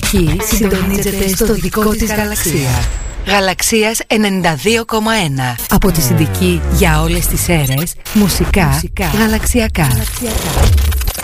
μουσική συντονίζεται στο δικό της γαλαξία. Γαλαξίας 92,1. Από τη Συνδική για όλες τις αίρες, μουσικά γαλαξιακά.